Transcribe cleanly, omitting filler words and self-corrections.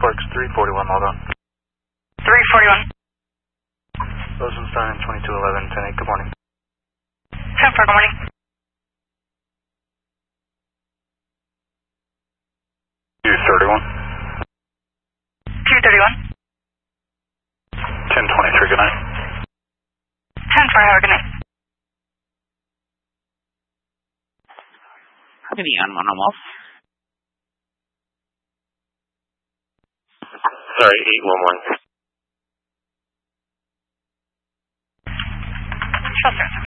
Sparks 341, hold on. 341. Rosenstein 2211, 10-8, good morning. 10-4, good morning. 231. 231. 1023, good night. 10-4, have a good night. Vivian Monomos. Sorry, 811. Shelter.